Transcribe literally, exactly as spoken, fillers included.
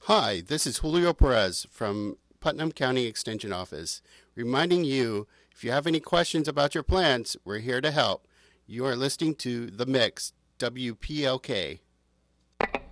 Hi, this is Julio Perez from Putnam County Extension Office, reminding you if you have any questions about your plans, we're here to help. You are listening to The Mix, W P L K.